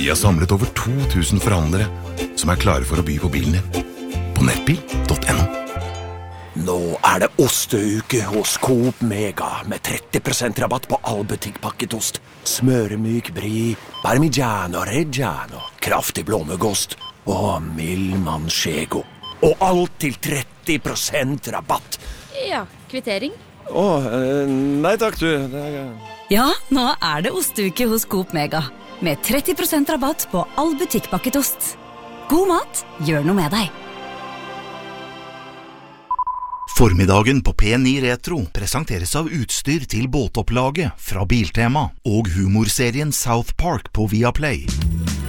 Vi har samlet over 2000 forhandlere som er klare for å by på bilen din. På nettbil.no. Nå det osteuke hos Coop Mega med 30% rabatt på all butikkpakket ost. Smøremyk brie, parmigiano reggiano, kraftig blåmuggost og mild manchego. Og alt til 30% rabatt. Ja, kvittering. Nei takk du. Ja, nå det osteuke hos Coop Mega med 30% rabatt på all butikkpakket ost. God mat, gjør noe med deg. Formiddagen på P9 Retro presenteres av utstyr til båtopplaget fra Biltema og humorserien South Park på Viaplay.